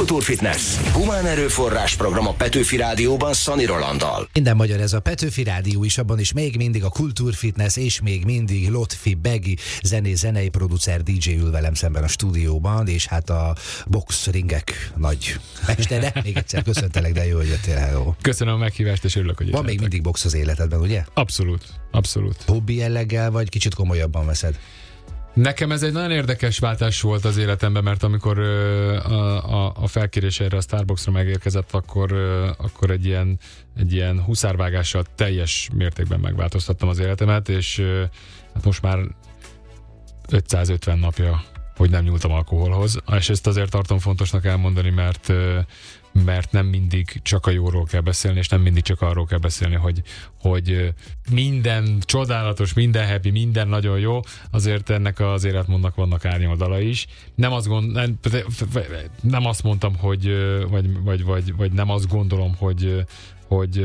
Kultúrfitness. Humán erőforrás program a Petőfi Rádióban Szani Rolanddal. Minden magyar ez a Petőfi Rádió is, abban is még mindig a Kultúrfitness, és még mindig Lotfi Begi, zenei producer, DJ ül velem szemben a stúdióban, és hát a boxringek nagy mestere. Még egyszer köszöntelek, de jó, hogy jöttél, hello. Köszönöm a meghívást, és örülök, hogy itt Van még mindig box az életedben, ugye? Abszolút. Hobbi jelleggel, vagy kicsit komolyabban veszed? Nekem ez egy nagyon érdekes váltás volt az életemben, mert amikor a felkérés erre a Starboxra megérkezett, akkor egy ilyen huszárvágással teljes mértékben megváltoztattam az életemet, és hát most már 550 napja, hogy nem nyúltam alkoholhoz, és ezt azért tartom fontosnak elmondani, mert nem mindig csak a jóról kell beszélni, és nem mindig csak arról kell beszélni, hogy minden csodálatos, minden happy, minden nagyon jó, azért ennek az életmódnak vannak árnyoldala is. Nem azt mondtam, vagy nem azt gondolom, hogy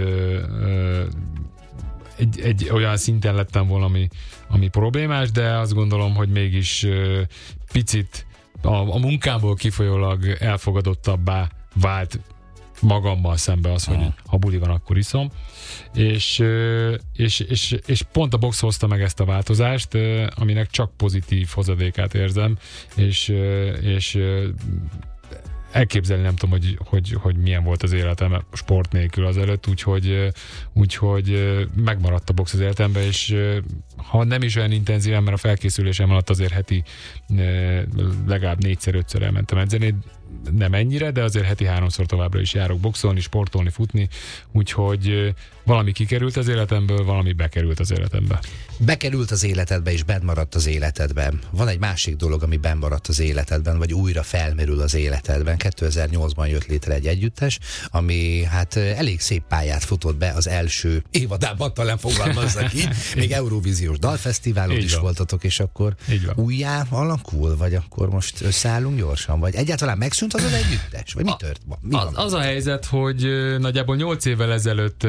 egy olyan szinten lettem volna, ami problémás, de azt gondolom, hogy mégis picit a munkából kifolyólag elfogadottabbá vált magammal szembe az, hogy ha buli van, akkor iszom. És pont a box hozta meg ezt a változást, aminek csak pozitív hozadékát érzem, és elképzelni nem tudom, hogy milyen volt az életem sport nélkül azelőtt, úgyhogy megmaradt a box az életemben, és ha nem is olyan intenzíven, mert a felkészülésem alatt azért heti legalább 4-5-ször elmentem edzeni, nem ennyire, de azért heti 3-szor továbbra is járok boxolni, sportolni, futni, úgyhogy valami kikerült az életemből, valami bekerült az életembe. Bekerült az életedbe, és benn maradt az életedben. Van egy másik dolog, ami benn maradt az életedben, vagy újra felmerül az életedben. 2008-ban jött létre egy együttes, ami hát elég szép pályát futott be az első évadában, talán fogalmazzak így. Még Eurovíziós dalfesztiválon is voltatok, és akkor újjá alakul, vagy akkor most összeállunk gyorsan, vagy egyáltalán megszűnt az együttes? Vagy mi történt? Az a helyzet, hogy nagyjából 8 évvel ezelőtt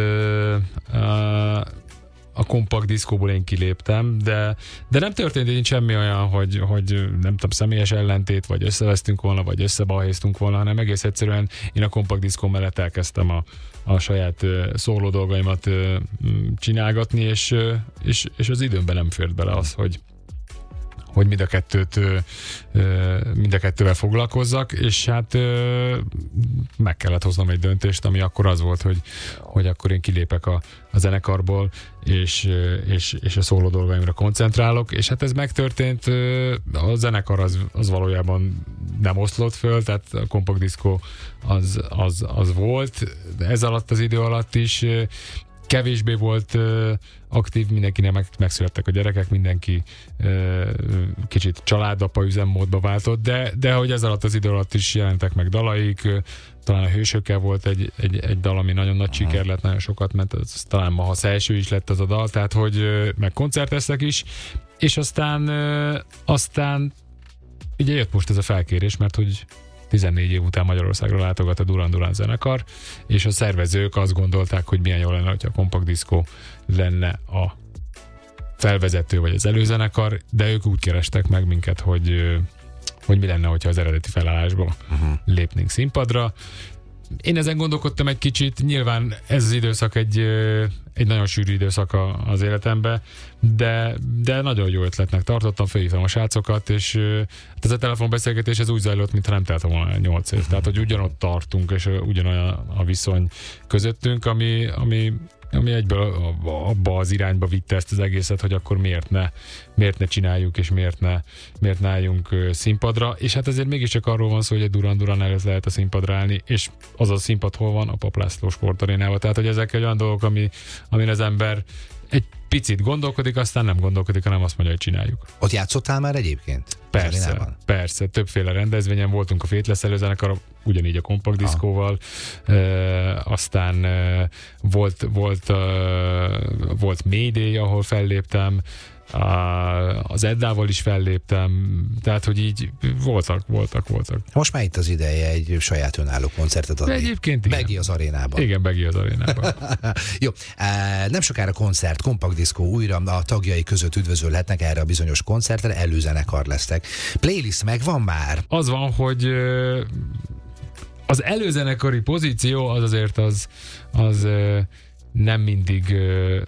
a kompakt diszkóból én kiléptem, de nem történt így semmi olyan, hogy nem tudom, személyes ellentét, vagy összevesztünk volna, vagy összebalhéztunk volna, hanem egész egyszerűen én a kompakt diszkó mellett elkezdtem a saját szóló dolgaimat csinálgatni, és az időmben nem fért bele az, hogy mind a kettővel foglalkozzak, és hát meg kellett hoznom egy döntést, ami akkor az volt, hogy akkor én kilépek a zenekarból, és a szóló dolgaimra koncentrálok, és hát ez megtörtént, a zenekar az valójában nem oszlott föl, tehát a kompakt diszkó az volt, de ez alatt az idő alatt is kevésbé volt aktív, mindenkinek megszülettek a gyerekek, mindenki kicsit családapa üzemmódba váltott, de hogy ez alatt az idő alatt is jelentek meg dalaik, talán a Hősökkel volt egy dal, ami nagyon nagy siker lett, nagyon sokat ment, az talán ma az első is lett az a dal, tehát hogy meg koncerteztek is, és aztán ugye jött most ez a felkérés, mert hogy 14 év után Magyarországra látogat a Duran Duran zenekar, és a szervezők azt gondolták, hogy milyen jó lenne, hogyha a kompakt diszkó lenne a felvezető vagy az előzenekar, de ők úgy kerestek meg minket, hogy mi lenne, hogyha az eredeti felállásból lépnénk színpadra. Én ezen gondolkodtam egy kicsit, nyilván ez az időszak egy nagyon sűrű időszak az életemben, de nagyon jó ötletnek tartottam, felhívtam a srácokat, és ez a telefonbeszélgetés ez úgy zajlott, mintha nem telt volna 8 év. Tehát, hogy ugyanott tartunk, és ugyanolyan a viszony közöttünk, ami egyből abba az irányba vitte ezt az egészet, hogy akkor miért ne csináljuk, és miért ne álljunk színpadra, és hát ezért mégiscsak arról van szó, hogy egy Duran Duran előtt lehet a színpadra állni, és az a színpad hol van? A Papp László sportarénában. Tehát, hogy ezek egy olyan dolgok, amin az ember egy picit gondolkodik, aztán nem gondolkodik, hanem azt mondja, hogy csináljuk. Ott játszottál már egyébként? Persze, többféle rendezvényen voltunk a Fétles előzenekar, ugyanígy a kompakt diszkóval, aztán volt Mayday, ahol felléptem, az Eddával is felléptem, tehát, hogy így voltak. Most már itt az ideje egy saját önálló koncertet adni. Egyébként igen. Begi az arénában. Igen, Begi az arénában. Jó, nem sokára koncert, kompakt diszkó újra, a tagjai között üdvözölhetnek erre a bizonyos koncertre, előzenekar lesztek. Playlist megvan már? Az van, hogy az előzenekari pozíció az azért az nem mindig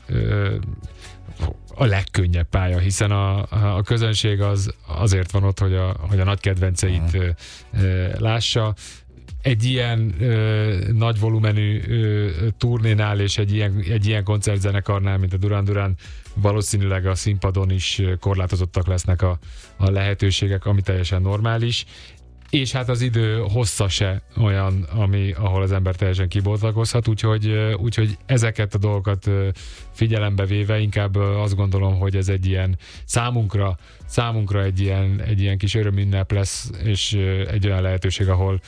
a legkönnyebb pálya, hiszen a közönség azért van ott, hogy a nagy kedvenceit lássa. Egy ilyen nagy volumenű turnénál és egy ilyen koncertzenekarnál, mint a Duran Duran, valószínűleg a színpadon is korlátozottak lesznek a lehetőségek, ami teljesen normális. És hát az idő hossza se olyan, ahol az ember teljesen kibontakozhat, úgyhogy ezeket a dolgokat figyelembe véve inkább azt gondolom, hogy ez egy ilyen számunkra egy ilyen kis örömünnep lesz, és egy olyan lehetőség, ahol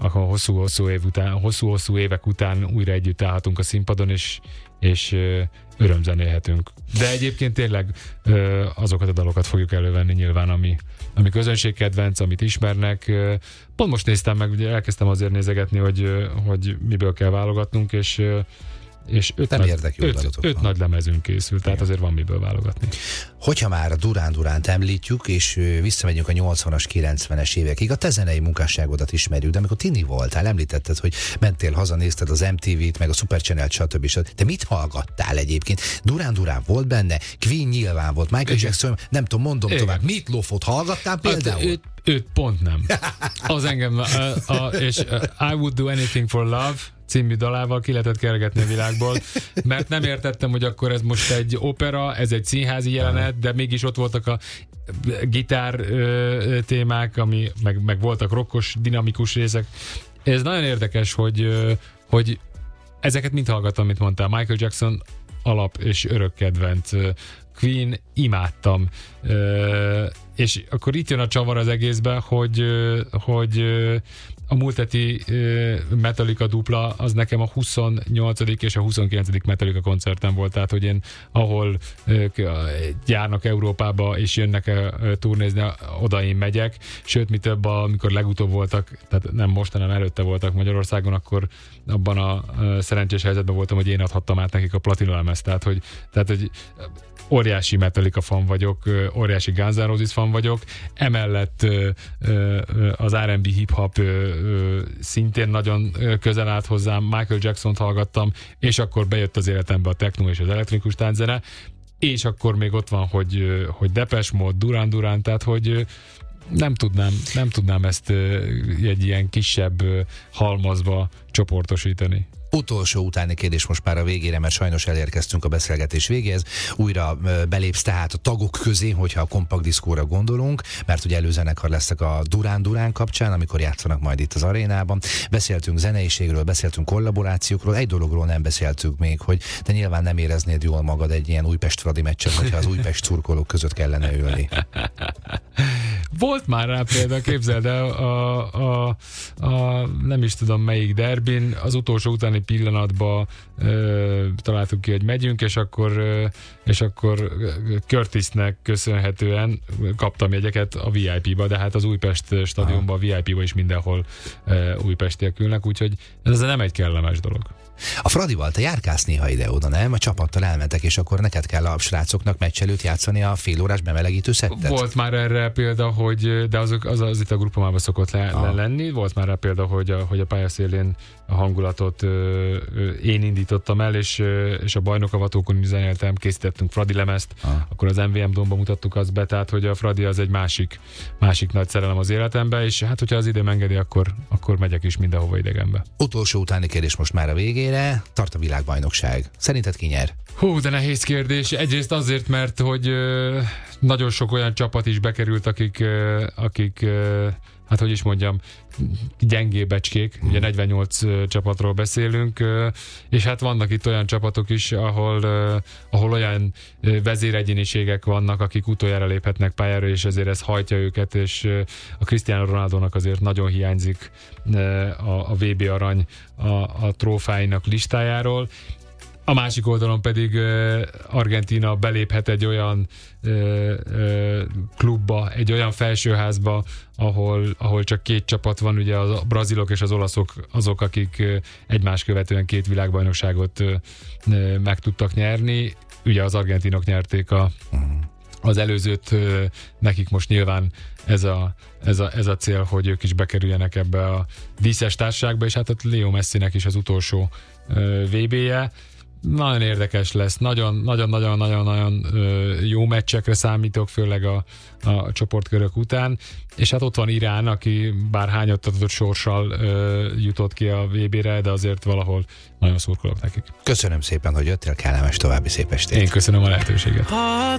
hosszú évek után újra együtt állhatunk a színpadon, és örömzenélhetünk. De egyébként tényleg azokat a dalokat fogjuk elővenni nyilván, ami közönségkedvenc, amit ismernek. Pont most néztem meg, ugye elkezdtem azért nézegetni, hogy miből kell válogatnunk, és öt nagy lemezünk készült, tehát azért van miből válogatni. Hogyha már a Duran Durant említjük, és visszamegyünk a 80-as, 90-es évekig, a te zenei munkásságodat ismerjük, de amikor tini voltál, említetted, hogy mentél haza, nézted az MTV-t, meg a Super Channel-t, stb. Te mit hallgattál egyébként? Duran Duran volt benne, Queen nyilván volt, Michael Jackson, nem tudom, mondom tovább, Meat Loafot hallgattál például? Őt pont nem. Az engem, és I Would Do Anything for Love című dalával ki lehetett kergetni a világból, mert nem értettem, hogy akkor ez most egy opera, ez egy színházi jelenet, de mégis ott voltak a gitár témák, meg voltak rokkos, dinamikus részek. Ez nagyon érdekes, hogy ezeket mind hallgattam, mint mondtál. Michael Jackson alap és örök kedvenc. Queen imádtam. És akkor itt jön a csavar az egészben, hogy a múlt heti Metallica dupla az nekem a 28. és a 29. Metallica koncerten volt, tehát hogy én ahol járnak Európába és jönnek turnézni, oda én megyek, sőt mi több, amikor legutóbb voltak, tehát nem most, hanem előtte voltak Magyarországon, akkor abban a szerencsés helyzetben voltam, hogy én adhattam át nekik a platinalemez, tehát hogy óriási Metallica fan vagyok, óriási Guns N' Roses fan vagyok, emellett az R&B hip-hop szintén nagyon közel állt hozzám, Michael Jackson-t hallgattam, és akkor bejött az életembe a techno és az elektronikus tánczene, és akkor még ott van, hogy Depeche Mode, Duran Duran, tehát hogy nem tudnám ezt egy ilyen kisebb halmazba csoportosítani. Utolsó utáni kérdés most már a végére, mert sajnos elérkeztünk a beszélgetés végéhez. Újra belépsz tehát a tagok közé, hogyha a kompakt diszkóra gondolunk, mert ugye előzenekar lesznek a Duran Duran kapcsán, amikor játszanak majd itt az arénában. Beszéltünk zeneiségről, beszéltünk kollaborációkról, egy dologról nem beszéltünk még, hogy te nyilván nem éreznéd jól magad egy ilyen Újpest-Fradi meccsen, hogyha az Újpest szurkolók között kellene ülni. Volt már rá például, képzeld el, a nem is tudom melyik derbin, az utolsó utáni pillanatban találtuk ki, hogy megyünk, és akkor Curtisnek köszönhetően kaptam jegyeket a VIP-ba, de hát az Újpest stadionban, a VIP-ba is mindenhol újpestiek ülnek, úgyhogy ez nem egy kellemes dolog. A Fradival te járkálsz néha ide-oda, nem? A csapattal elmentek, és akkor neked kell a srácoknak meccs előtt játszani a félórás bemelegítő szettet? Volt már erre példa, de az itt a grupomában szokott lenni. Volt már rá példa, hogy a pályaszélén a hangulatot én indítottam el, és a bajnokavatókon is zenéltem, készítettünk Fradi lemezt, akkor az MVM Domba mutattuk azt be, tehát hogy a Fradi az egy másik nagy szerelem az életembe, és hát hogyha az időm engedi, akkor megyek is mindenhova idegenbe. Utolsó utáni kérdés most már a végére, tart a világbajnokság. Szerinted ki nyer? Hú, de nehéz kérdés. Egyrészt azért, mert hogy nagyon sok olyan csapat is bekerült, akik hát hogy is mondjam, gyengébbecskék, ugye 48 csapatról beszélünk, és hát vannak itt olyan csapatok is, ahol olyan vezéregyéniségek vannak, akik utoljára léphetnek pályára, és ezért ez hajtja őket, és a Cristiano Ronaldónak azért nagyon hiányzik a VB arany a trófáinak listájáról. A másik oldalon pedig Argentína beléphet egy olyan klubba, egy olyan felsőházba, ahol csak két csapat van, ugye a brazilok és az olaszok azok, akik egymás követően két világbajnokságot meg tudtak nyerni. Ugye az argentinok nyerték az előzőt, nekik most nyilván ez a cél, hogy ők is bekerüljenek ebbe a díszes társaságba, és hát ott Leo Messinek is az utolsó VB-je. Nagyon érdekes lesz, nagyon jó meccsekre számítok, főleg a csoportkörök után, és hát ott van Irán, aki bár hányattatott sorssal jutott ki a VB-re, de azért valahol nagyon szurkolok nekik. Köszönöm szépen, hogy jöttél, kellemes további szép estét. Én köszönöm a lehetőséget.